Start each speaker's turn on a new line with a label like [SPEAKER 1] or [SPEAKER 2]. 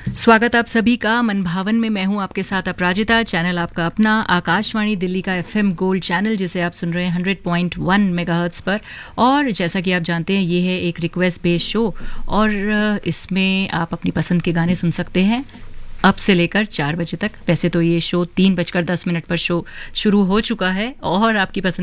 [SPEAKER 1] स्वागत आप सभी का मन भावन में। मैं हूं आपके साथ अपराजिता। चैनल आपका अपना आकाशवाणी दिल्ली का एफएम गोल्ड चैनल, जिसे आप सुन रहे हैं 100.1 मेगाहर्ट्ज पर। और जैसा कि आप जानते हैं, ये है एक रिक्वेस्ट बेस्ड शो और इसमें आप अपनी पसंद के गाने सुन सकते हैं अब से लेकर 4 बजे तक। वैसे तो ये शो 3:10 पर शो शुरू हो चुका है और आपकी पसंद